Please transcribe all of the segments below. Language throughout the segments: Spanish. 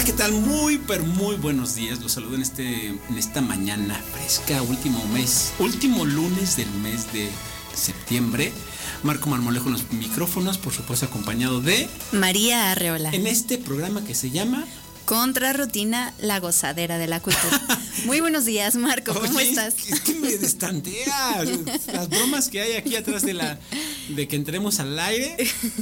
Hola, ¿qué tal? Muy, pero muy buenos días. Los saludo en esta mañana fresca, último lunes del mes de septiembre. Marco Marmolejo en los micrófonos, por supuesto acompañado de María Arreola. En este programa que se llama Contrarrutina, la gozadera de la cultura. Muy buenos días, Marco, ¿cómo estás? Es que me destantea las bromas que hay aquí atrás de que entremos al aire.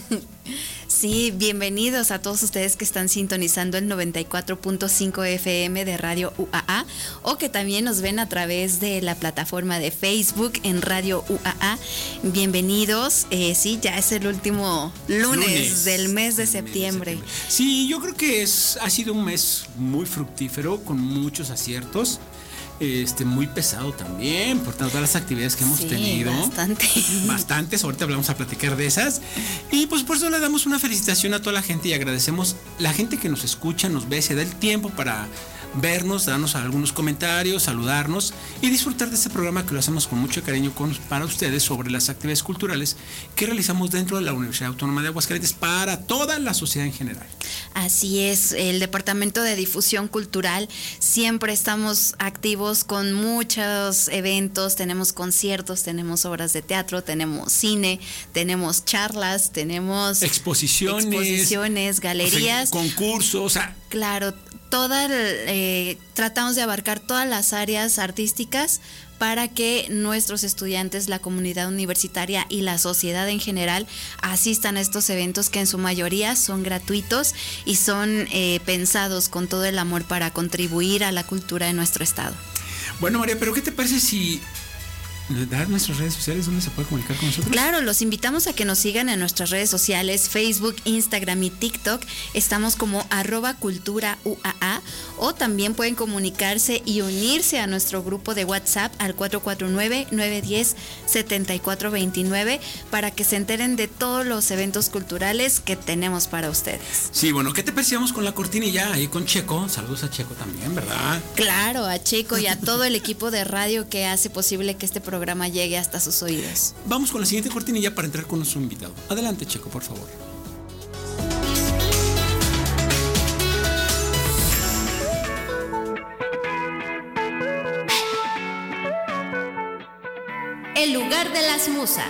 Sí, bienvenidos a todos ustedes que están sintonizando el 94.5 FM de Radio UAA o que también nos ven a través de la plataforma de Facebook en Radio UAA. Bienvenidos, sí, ya es el último lunes del mes de septiembre. Sí, yo creo que ha sido un mes muy fructífero, con muchos aciertos. Muy pesado también por todas las actividades que hemos tenido. Bastantes, ahorita vamos a platicar de esas. Y pues por eso le damos una felicitación a toda la gente y agradecemos la gente que nos escucha, nos ve, se da el tiempo para vernos, darnos algunos comentarios, saludarnos y disfrutar de este programa que lo hacemos con mucho cariño para ustedes sobre las actividades culturales que realizamos dentro de la Universidad Autónoma de Aguascalientes para toda la sociedad en general. Así es, el Departamento de Difusión Cultural siempre estamos activos con muchos eventos, tenemos conciertos, tenemos obras de teatro, tenemos cine, tenemos charlas, tenemos exposiciones, galerías, concursos, claro, tratamos de abarcar todas las áreas artísticas para que nuestros estudiantes, la comunidad universitaria y la sociedad en general asistan a estos eventos que en su mayoría son gratuitos y son pensados con todo el amor para contribuir a la cultura de nuestro estado. Bueno, María, pero ¿qué te parece si dar nuestras redes sociales donde se puede comunicar con nosotros? Claro, los invitamos a que nos sigan en nuestras redes sociales, Facebook, Instagram y TikTok. Estamos como @culturauaa o también pueden comunicarse y unirse a nuestro grupo de WhatsApp al 449-910-7429 para que se enteren de todos los eventos culturales que tenemos para ustedes. Sí, bueno, ¿qué te parecíamos con la cortinilla ahí con Checo? Saludos a Checo también, ¿verdad? Claro, a Checo y a todo el equipo de radio que hace posible que este programa llegue hasta sus oídos. Vamos con la siguiente cortinilla para entrar con nuestro invitado. Adelante, Checo, por favor. El lugar de las musas.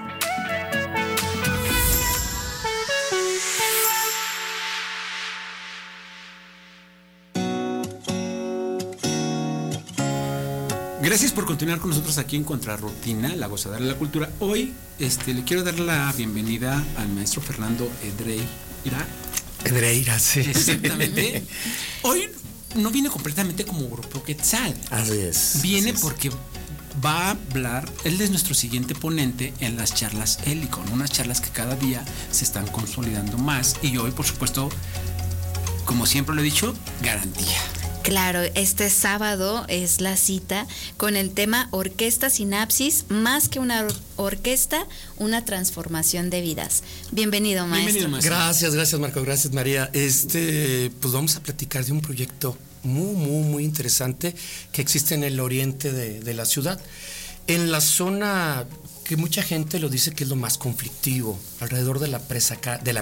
Gracias por continuar con nosotros aquí en Contrarrutina, la gozadera de la cultura. Hoy le quiero dar la bienvenida al maestro Fernando Edreira, sí. Exactamente. Hoy no viene completamente como Grupo Quetzal. Así es. Viene porque va a hablar, él es nuestro siguiente ponente en las charlas Helicon, unas charlas que cada día se están consolidando más. Y hoy, por supuesto, como siempre lo he dicho, garantía. Claro, este sábado es la cita con el tema Orquesta Sinapsis, más que una orquesta, una transformación de vidas. Bienvenido, maestro. Bienvenido, maestro. Gracias, Marco, gracias, María. Pues vamos a platicar de un proyecto muy interesante que existe en el oriente de la ciudad, en la zona que mucha gente lo dice que es lo más conflictivo, alrededor de la presa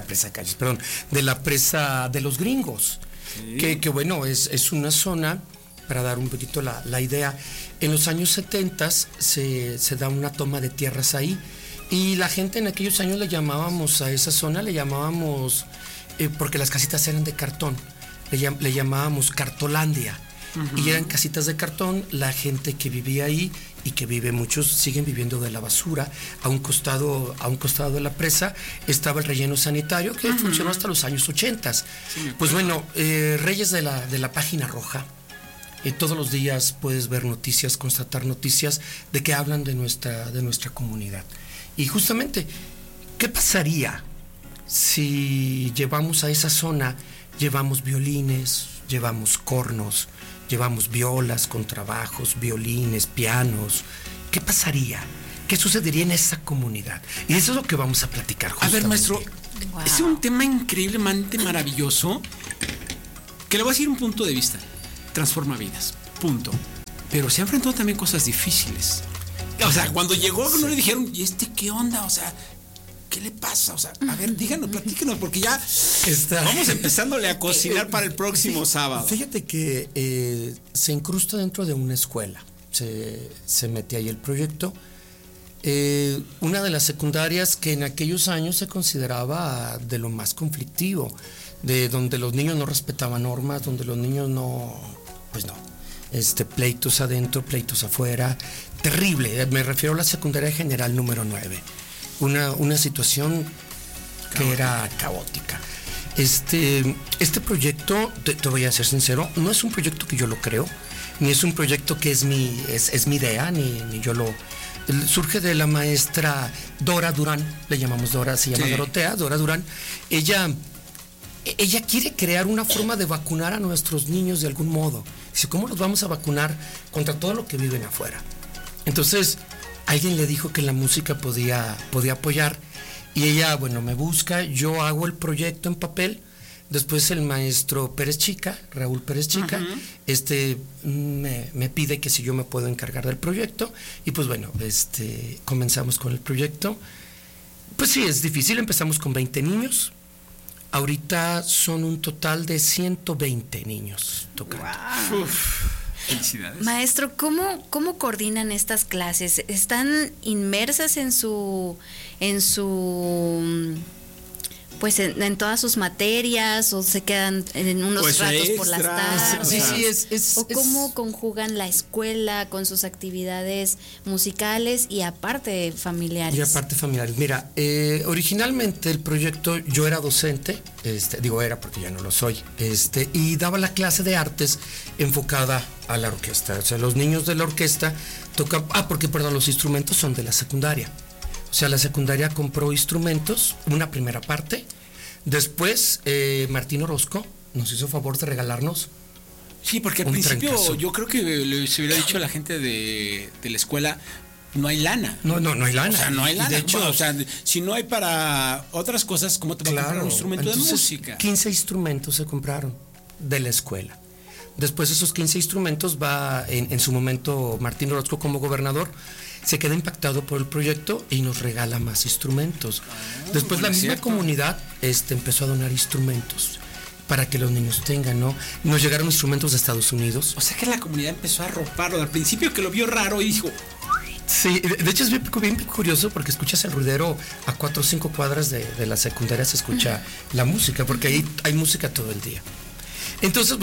de los Gringos. Sí. Que bueno, es una zona, para dar un poquito la idea, en los años 70 se da una toma de tierras ahí y la gente en aquellos años le llamábamos a esa zona, porque las casitas eran de cartón, le llamábamos Cartolandia. Uh-huh. Y eran casitas de cartón, la gente que vivía ahí y que muchos siguen viviendo de la basura. A un costado de la presa estaba el relleno sanitario que funcionó hasta los años 80. Sí, pues bueno, Reyes de la Página Roja. Todos los días puedes ver noticias, constatar noticias de que hablan de nuestra comunidad. Y justamente, ¿qué pasaría si llevamos a esa zona, llevamos violines, llevamos cornos, llevamos violas, contrabajos, violines, pianos? ¿Qué pasaría? ¿Qué sucedería en esa comunidad? Y eso es lo que vamos a platicar justamente. A ver, maestro, wow. Es un tema increíblemente maravilloso que le voy a decir un punto de vista. Transforma vidas, punto. Pero se han enfrentado también cosas difíciles. O sea, cuando llegó no le dijeron, ¿y qué onda? O sea, ¿qué le pasa? O sea, a ver, díganos, platíquenos, porque ya vamos empezándole a cocinar para el próximo sábado. Fíjate que se incrusta dentro de una escuela, se mete ahí el proyecto. Una de las secundarias que en aquellos años se consideraba de lo más conflictivo, de donde los niños no respetaban normas, donde los niños pleitos adentro, pleitos afuera, terrible. Me refiero a la secundaria general número 9, una situación que era caótica. Este proyecto, te voy a ser sincero, no es un proyecto que yo lo creo, ni es un proyecto que es mi idea, ni yo lo... Surge de la maestra Dora Durán, le llamamos Dora, se llama Dorotea, Dora Durán. Ella quiere crear una forma de vacunar a nuestros niños de algún modo. Dice, ¿cómo los vamos a vacunar contra todo lo que viven afuera? Entonces, alguien le dijo que la música podía apoyar, y ella, me busca, yo hago el proyecto en papel. Después el maestro Pérez Chica, Raúl Pérez Chica, me pide que si yo me puedo encargar del proyecto, y pues comenzamos con el proyecto. Pues sí, es difícil, empezamos con 20 niños, ahorita son un total de 120 niños tocando. Wow. Felicidades. Maestro, ¿cómo coordinan estas clases? ¿Están inmersas en pues en todas sus materias, o se quedan en unos pues ratos extra, por las tardes? Sí, ¿O cómo conjugan la escuela con sus actividades musicales y aparte familiares? Mira, originalmente el proyecto, yo era docente, era porque ya no lo soy, y daba la clase de artes enfocada a la orquesta. O sea, los niños de la orquesta tocan, los instrumentos son de la secundaria. O sea, la secundaria compró instrumentos, una primera parte. Después, Martín Orozco nos hizo favor de regalarnos. Sí, porque al principio trancazo. Yo creo que se hubiera dicho a la gente de la escuela, no hay lana. No hay lana. O sea, no hay lana. De hecho, si no hay para otras cosas, ¿cómo te va a comprar un instrumento de música? 15 instrumentos se compraron de la escuela. Después esos 15 instrumentos va, en su momento, Martín Orozco como gobernador, se queda impactado por el proyecto y nos regala más instrumentos. Después la misma comunidad empezó a donar instrumentos para que los niños tengan, ¿no? Nos llegaron instrumentos de Estados Unidos. O sea que la comunidad empezó a arroparlo. Al principio que lo vio raro y dijo... Sí, de hecho es bien curioso porque escuchas el ruidero a 4 o 5 cuadras de la secundaria, se escucha la música, porque ahí hay música todo el día. Entonces,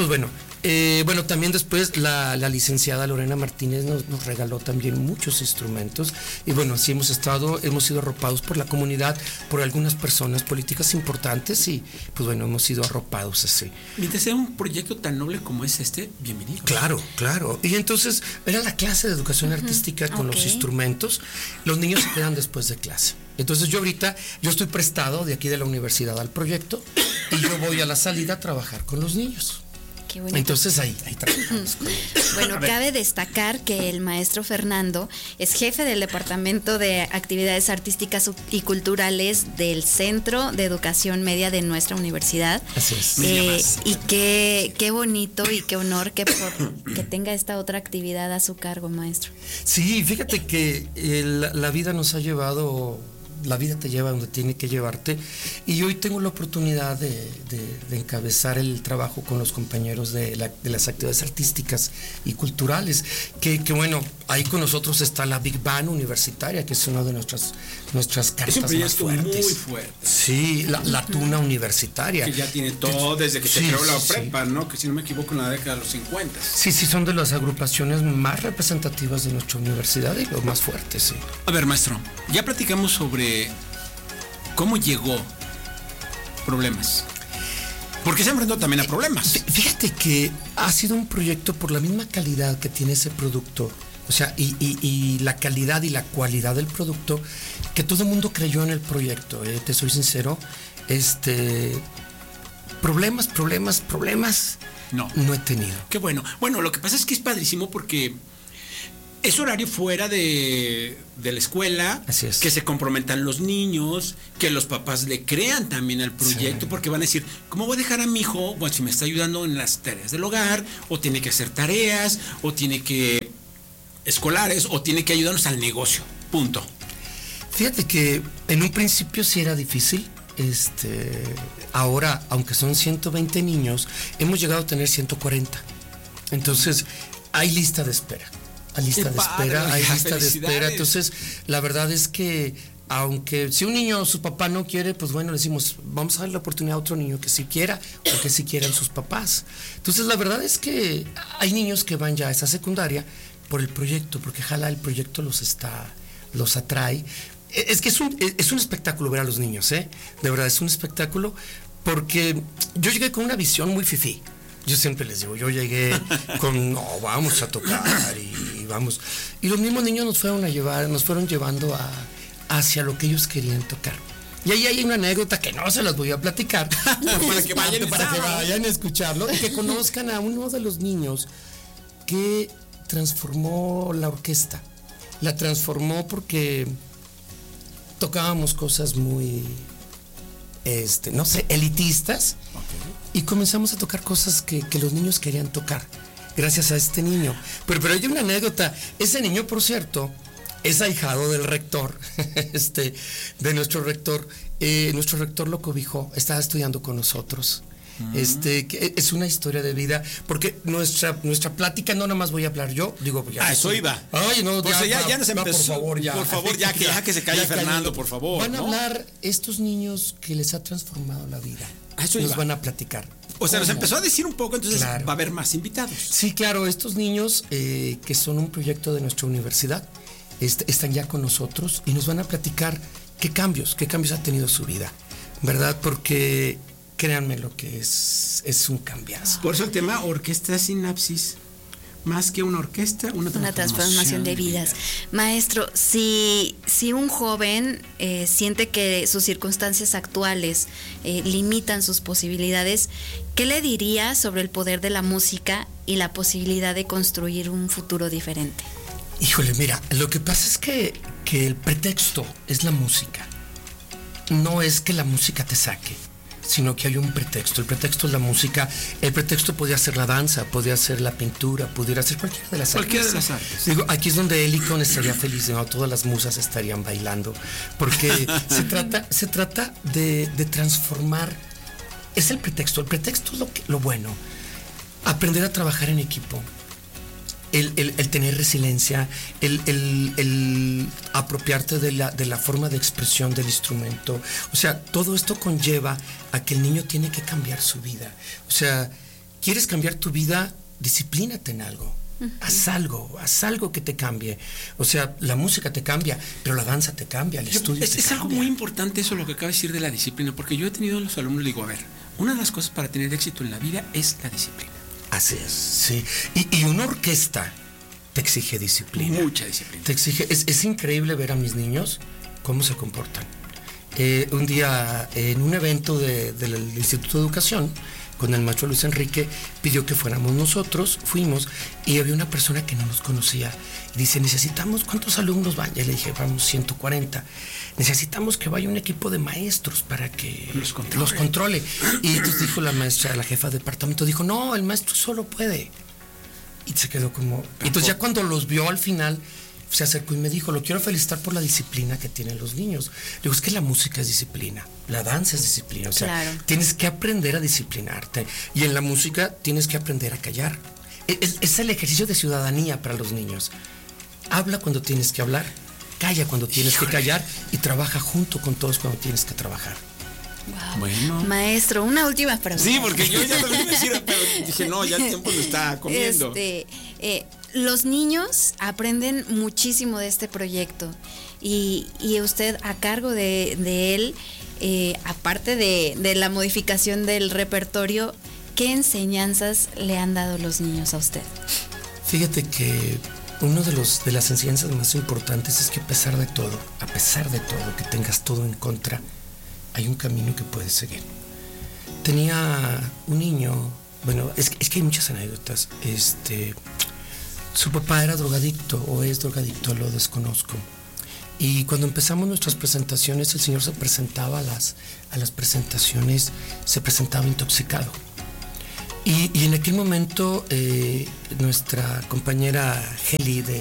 también después la licenciada Lorena Martínez nos regaló también muchos instrumentos, y así hemos sido arropados por la comunidad, por algunas personas políticas importantes, y hemos sido arropados así. Mientras sea un proyecto tan noble como es bienvenido. Claro. Y entonces era la clase de educación artística con los instrumentos. Los niños se quedan después de clase. Entonces yo estoy prestado de aquí de la universidad al proyecto, y yo voy a la salida a trabajar con los niños. Qué bonito. Entonces ahí trabajamos con ellos. Bueno, cabe destacar que el maestro Fernando es jefe del Departamento de Actividades Artísticas y Culturales del Centro de Educación Media de nuestra universidad. Así es. Y qué bonito y qué honor que tenga esta otra actividad a su cargo, maestro. Sí, fíjate que la vida nos ha llevado... La vida te lleva donde tiene que llevarte, y hoy tengo la oportunidad de encabezar el trabajo con los compañeros de las actividades artísticas y culturales, que ahí con nosotros está la Big Band Universitaria, que es una de nuestras cartas más fuertes. Muy fuerte. Sí, la Tuna Universitaria. Que ya tiene todo desde que se creó la prepa, ¿no? Que si no me equivoco en la década de los 50. Sí, son de las agrupaciones más representativas de nuestra universidad y los más fuertes, sí. A ver, maestro, ya platicamos sobre cómo llegó Problemas. Porque se enfrentó también a problemas. Fíjate que ha sido un proyecto por la misma calidad que tiene ese producto, o sea, y la calidad y la cualidad del producto, que todo el mundo creyó en el proyecto, te soy sincero. Problemas no he tenido. Qué bueno. Bueno, lo que pasa es que es padrísimo porque es horario fuera de la escuela. Así es. Que se comprometan los niños, que los papás le crean también al proyecto, sí. Porque van a decir, ¿cómo voy a dejar a mi hijo? Bueno, si me está ayudando en las tareas del hogar, o tiene que hacer tareas, o tiene que escolares, o tiene que ayudarnos al negocio. Punto. Fíjate que en un principio sí era difícil. Ahora, aunque son 120 niños, hemos llegado a tener 140. Entonces, hay lista de espera. Hay lista de espera. Entonces, la verdad es que, aunque si un niño, su papá no quiere, pues bueno, le decimos, vamos a darle la oportunidad a otro niño que sí quiera, o que sí quieran sus papás. Entonces, la verdad es que hay niños que van ya a esa secundaria por el proyecto, porque ojalá el proyecto los atrae. Es que es un espectáculo ver a los niños, de verdad es un espectáculo, porque yo llegué con una visión muy fifí. Yo siempre les digo, yo llegué con, no, vamos a tocar y vamos. Y los mismos niños nos fueron llevando hacia lo que ellos querían tocar. Y ahí hay una anécdota que no se las voy a platicar, para que vayan a escucharlo y que conozcan a uno de los niños que transformó la orquesta. La transformó porque tocábamos cosas muy, no sé, elitistas. Okay. Y comenzamos a tocar cosas que los niños querían tocar, gracias a este niño. Pero hay una anécdota. Ese niño, por cierto, es ahijado del rector, de nuestro rector. Nuestro rector lo cobijó, estaba estudiando con nosotros. Que es una historia de vida, porque nuestra plática no nada más voy a hablar yo, digo, ya. Eso iba. Ay, no, pues ya nos empezó. Por favor, ya que se calle Fernando, por favor. Van a hablar estos niños que les ha transformado la vida. Eso nos van a platicar. O sea, nos empezó a decir un poco, entonces claro. Va a haber más invitados. Sí, claro, estos niños que son un proyecto de nuestra universidad, están ya con nosotros y nos van a platicar qué cambios ha tenido su vida, ¿verdad? Porque créanme lo que es un cambiazo. Por eso el tema Orquesta Sinapsis, más que una orquesta, una transformación de vidas. Maestro, si un joven siente que sus circunstancias actuales limitan sus posibilidades, ¿qué le diría sobre el poder de la música y la posibilidad de construir un futuro diferente? Híjole, mira, lo que pasa es que el pretexto es la música. No es que la música te saque, sino que hay un pretexto. El pretexto es la música. El pretexto podría ser la danza, podría ser la pintura, pudiera ser cualquiera de las artes. Digo, aquí es donde Helicon estaría feliz, ¿no? Todas las musas estarían bailando, porque se trata de transformar. Es el pretexto. El pretexto es lo bueno. Aprender a trabajar en equipo. El tener resiliencia, el apropiarte de la forma de expresión del instrumento. O sea, todo esto conlleva a que el niño tiene que cambiar su vida. O sea, ¿quieres cambiar tu vida? Disciplínate en algo. Uh-huh. Haz algo que te cambie. O sea, la música te cambia, pero la danza te cambia, el estudio te cambia. Es algo muy importante eso, lo que acaba de decir de la disciplina, porque yo he tenido a los alumnos, digo, a ver, una de las cosas para tener éxito en la vida es la disciplina. Así es, sí. Y una orquesta te exige disciplina. Mucha disciplina. Te exige, es increíble ver a mis niños cómo se comportan. Un día, en un evento del Instituto de Educación, con el maestro Luis Enrique, pidió que fuéramos nosotros, fuimos, y había una persona que no nos conocía. Y dice, ¿cuántos alumnos van? Y le dije, vamos, 140. Necesitamos que vaya un equipo de maestros para que los controle. Y entonces dijo la maestra, la jefa de departamento, dijo, no, el maestro solo puede. Y se quedó como... Entonces ya cuando los vio al final, se acercó y me dijo, lo quiero felicitar por la disciplina que tienen los niños. Le digo, es que la música es disciplina, la danza es disciplina. O sea, claro. Tienes que aprender a disciplinarte. Y en la música tienes que aprender a callar. Es el ejercicio de ciudadanía para los niños. Habla cuando tienes que hablar. Calla cuando tienes que callar y trabaja junto con todos cuando tienes que trabajar. Wow. Bueno. Maestro, una última pregunta. Sí, porque yo ya también me decía, pero dije, no, ya el tiempo lo está comiendo. Los niños aprenden muchísimo de este proyecto y usted a cargo de él, aparte de la modificación del repertorio, ¿qué enseñanzas le han dado los niños a usted? Fíjate que una de las enseñanzas más importantes es que a pesar de todo, que tengas todo en contra, hay un camino que puedes seguir. Tenía un niño, bueno, es que hay muchas anécdotas. Su papá era drogadicto o es drogadicto, lo desconozco. Y cuando empezamos nuestras presentaciones, el señor se presentaba a las presentaciones, se presentaba intoxicado. Y en aquel momento nuestra compañera Heli de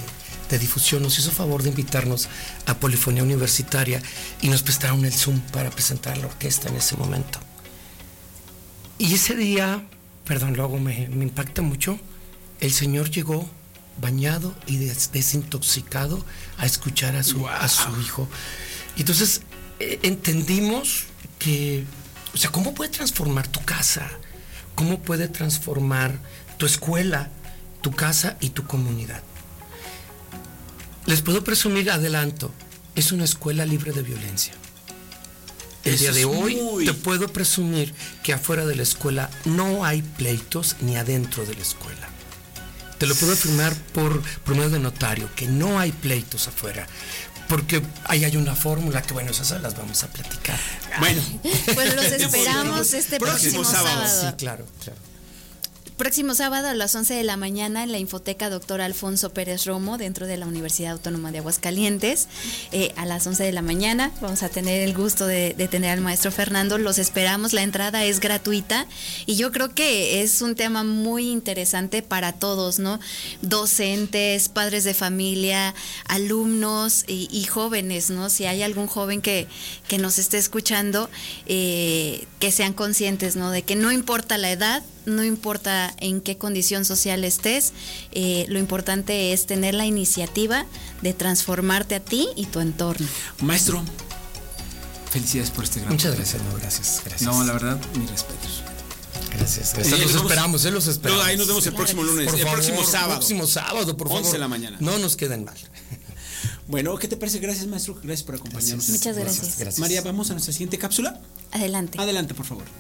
de difusión nos hizo favor de invitarnos a Polifonía Universitaria y nos prestaron el Zoom para presentar la orquesta en ese momento. Y ese día, luego me impacta mucho, el señor llegó bañado y desintoxicado a escuchar a su hijo. Y entonces entendimos que, ¿cómo puede transformar tu casa? ¿Cómo puede transformar tu escuela, tu casa y tu comunidad? Les puedo presumir, adelanto, es una escuela libre de violencia. El día de hoy te puedo presumir que afuera de la escuela no hay pleitos ni adentro de la escuela. Te lo puedo afirmar por medio de notario, que no hay pleitos afuera. Porque ahí hay una fórmula que, esas las vamos a platicar. Bueno, pues los esperamos este próximo sábado. Sí, claro. Próximo sábado a las 11 de la mañana en la Infoteca Dr. Alfonso Pérez Romo, dentro de la Universidad Autónoma de Aguascalientes. A las 11 de la mañana vamos a tener el gusto de tener al maestro Fernando. Los esperamos, la entrada es gratuita y yo creo que es un tema muy interesante para todos, ¿no? Docentes, padres de familia, alumnos y jóvenes, ¿no? Si hay algún joven que nos esté escuchando, que sean conscientes, ¿no? De que no importa la edad, no importa en qué condición social estés, lo importante es tener la iniciativa de transformarte a ti y tu entorno. Maestro, felicidades por este gran Muchas gracias, gracias. No, la verdad, mis respetos. Gracias. Los esperamos. Ahí nos vemos el próximo lunes, el próximo sábado, por favor. 11 de la mañana. No nos queden mal. Bueno, ¿qué te parece? Gracias, maestro. Gracias por acompañarnos. Muchas gracias. María, ¿vamos a nuestra siguiente cápsula? Adelante. Adelante, por favor.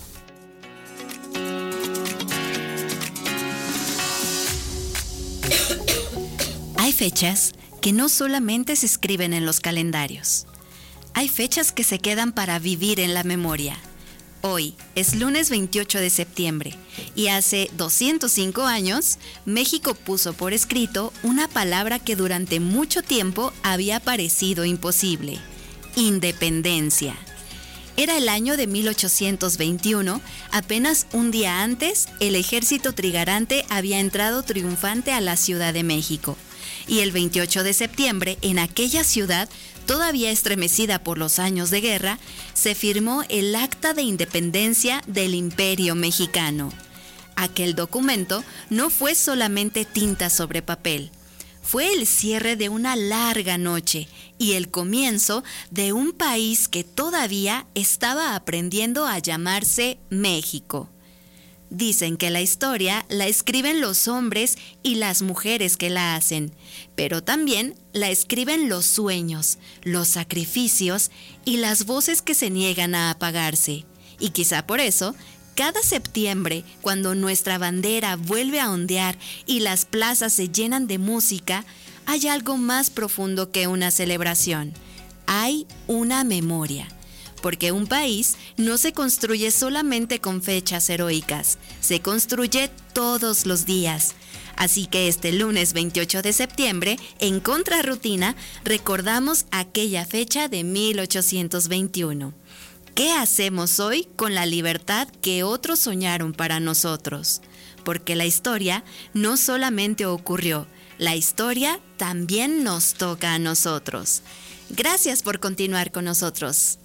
Hay fechas que no solamente se escriben en los calendarios. Hay fechas que se quedan para vivir en la memoria. Hoy es lunes 28 de septiembre y hace 205 años, México puso por escrito una palabra que durante mucho tiempo había parecido imposible: independencia. Era el año de 1821, apenas un día antes, el ejército trigarante había entrado triunfante a la Ciudad de México. Y el 28 de septiembre, en aquella ciudad, todavía estremecida por los años de guerra, se firmó el Acta de Independencia del Imperio Mexicano. Aquel documento no fue solamente tinta sobre papel. Fue el cierre de una larga noche y el comienzo de un país que todavía estaba aprendiendo a llamarse México. Dicen que la historia la escriben los hombres y las mujeres que la hacen, pero también la escriben los sueños, los sacrificios y las voces que se niegan a apagarse. Y quizá por eso, cada septiembre, cuando nuestra bandera vuelve a ondear y las plazas se llenan de música, hay algo más profundo que una celebración. Hay una memoria. Porque un país no se construye solamente con fechas heroicas, se construye todos los días. Así que este lunes 28 de septiembre, en Contrarrutina, recordamos aquella fecha de 1821. ¿Qué hacemos hoy con la libertad que otros soñaron para nosotros? Porque la historia no solamente ocurrió, la historia también nos toca a nosotros. Gracias por continuar con nosotros.